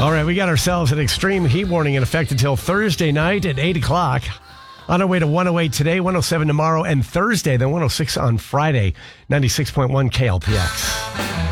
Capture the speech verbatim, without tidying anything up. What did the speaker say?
All right, we got ourselves an extreme heat warning in effect until Thursday night at eight o'clock. On our way to one oh eight today, one oh seven tomorrow, and Thursday, then one oh six on Friday, ninety-six point one K L P X.